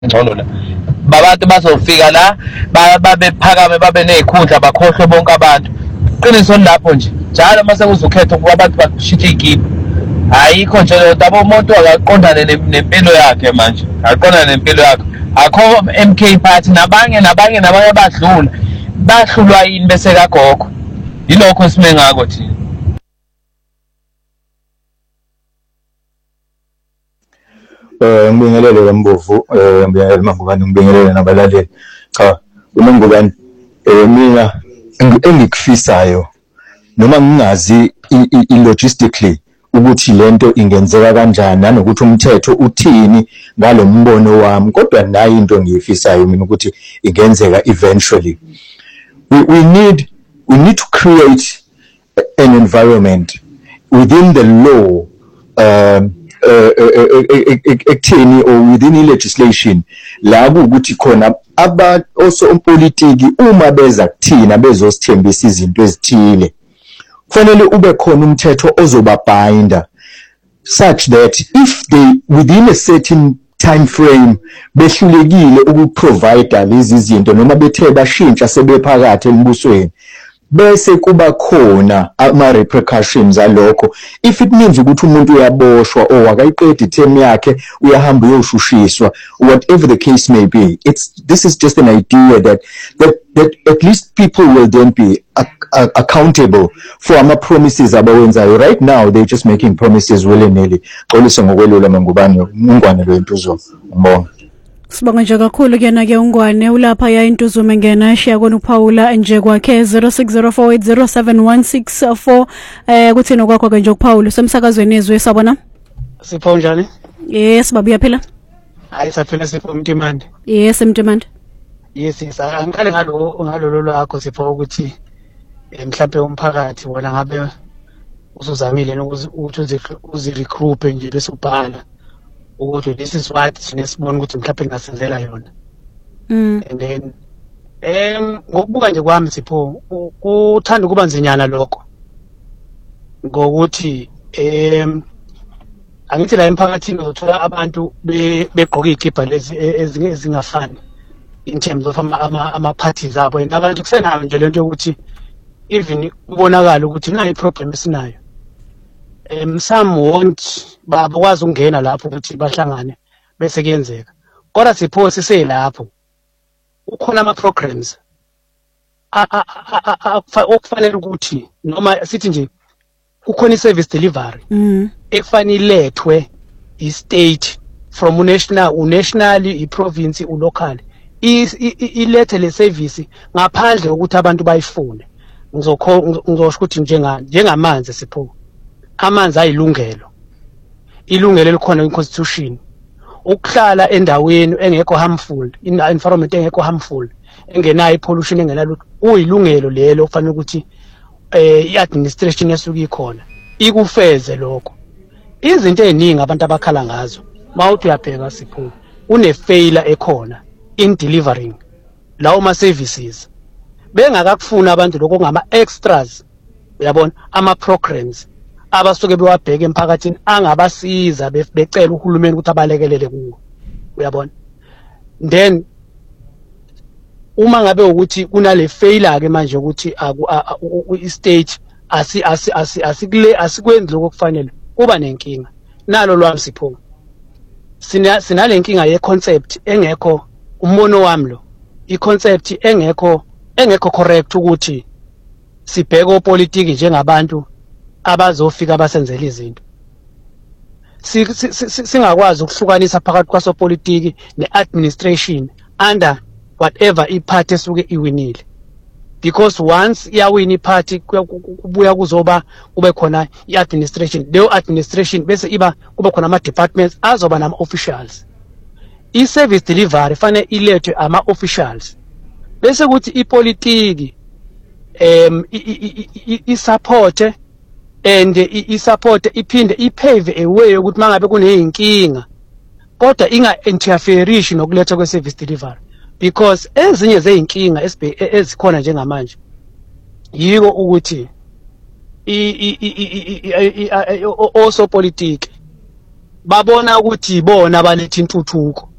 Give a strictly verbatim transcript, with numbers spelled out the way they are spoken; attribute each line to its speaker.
Speaker 1: ngcono la babantu bazofika la babe phakame babe nezikhundla bakhohlwe bonke abantu qiniso lapho nje njalo mase uzokhetha ukuba abantu bashintshe igibe ayikho nje lo dabo umuntu akaqondane nempilo yakhe manje aqondane nempilo yakhe akho M K party nabanye nabanye nabanye badlula bahlulwa yini bese kagogo yilokho sime ngako thina.
Speaker 2: Eh ngibingelele kaMbovu eh ngibingelele Mangubane ngibingelele nabalaleli cha uMangubane eh mina engikufisayo noma ngingazi logistically ukuthi lento ingenzeka kanjani nanokuthi umthetho uthini ngalombono wami kodwa nayi into ngiyifisayo mina ukuthi ingenzeka eventually we, we need we need to create an environment within the law um ekutheni or within the legislation la ukuthi khona aba also umpolitiki uma beza kuthina bezosithembisa izinto ezithile kufanele ube khona umthetho ozobabinda such that if they within a certain time frame behlulekile ukuprovide lezi zinto noma bethe bashintsha sebephakathi embusweni bese kuba khona ama repercussions alokho if it means ukuthi umuntu uyaboshwa or akayiqedi term yakhe uyahamba uyoshushiswa whatever the case may be it's this is just an idea that that, that at least people will then be uh, uh, accountable for ama promises abawenzayo right now they're just making promises willy nilly xolisa ngokwelula Mangubane ungwane lo intuzo ngibonga.
Speaker 3: Sibonga nje kakhulu kuyena ke ungwane ulapha ya intuzume ngena shiya kona uPaula nje kwakhe zero six zero four eight zero seven one six four eh kuthina kwakho ke nje uPaula semsakazweni ezwe sabona
Speaker 4: Sipho njani?
Speaker 3: Yes babu yaphila.
Speaker 4: Hayi saphila Sipho Mtimande.
Speaker 3: Yes Mtimande.
Speaker 4: Yes yes angikale ngalo ngalolo lwakho Sipho ukuthi mhlawumbe umphakathi wona ngabe usuzamile ukuthi uzi recruit nje bese ubhala ukuthi this is what sinesibona ukuthi mhlawumbe ngasenzela yona.
Speaker 3: Mm.
Speaker 4: And then em ngokubuka nje kwami Sipho kuthanda kuba nzinyana lokho ngokuthi em angithi la emphakathini uzothola abantu begqoka ikhipha lezi ezingafani in terms of ama ama parties abo and abantu kusenayo nje lento ukuthi even ubonakala ukuthi nayi problem esinayo em some won't bakwazi ukungena lapho ukuthi bahlangane bese kuyenzeka kodwa Sipho sise lapho ukhona ama programs okufanele ukuthi noma sithi nje kukhona i-service delivery
Speaker 3: mm
Speaker 4: ekufanele lethwe i-state from unational unational i-province ulocal ilethe le service ngaphandle ukuthi abantu bayifune ngizokho ngizosho ukuthi njenga njengamanzi Sipho amanzi ayilungelo ilungelo elikhona in-constitution ukuhlala endaweni engekho harmful in environment engekho harmful engenayo pollution engenalutho uyilungelo lelo kufanele ukuthi eh i-administration esuka ikhona ikufeze lokho izinto eziningi abantu abakhala ngazo mawuthi uyabheka Sipho une failure ekhona in delivering lawo ma services bengakakufuna abantu lokho ngama extras uyabona ama programs abasuke bewabheka emphakathini angabasiza becela uhulumeni ukuthi abalekelele kuwo uyabona then uma ngabe ukuthi kunale failure ke manje ukuthi i-state asi asi asikule asikwenzi lokho kufanele kuba nenkinga nalo lwami Sipho sina sinale nkinga ye concept engekho umbono wami lo i concept engekho engekho correct ukuthi sibheke opolitiki njengabantu abazofika basenzela izinto singakwazi ukuhlukanisa phakathi kwasopolitiki neadministration under whatever iparty esuke iwinile because once iyawina iparty kubuya kuzoba kube khona iadministration leyo administration bese iba kube khona ama departments azoba nama officials i-service delivery fanele ilethwe ama officials bese kuthi ipolitiki em i-support and i-support iphinde ipave a way ukuthi mangabe kuneyinkinga kodwa inga interference nokulethwa kwe-service delivery because ezinye zeyinkinga ezikhona njengamanje yiko ukuthi osopolitiki babona ukuthi ibona abaletha intuthuko